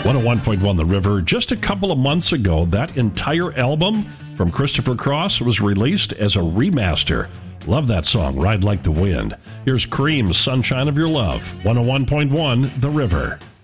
101.1 The River. Just a couple of months ago, that entire album from Christopher Cross was released as a remaster. Love that song, Ride Like the Wind. Here's Cream's Sunshine of Your Love. 101.1 The River.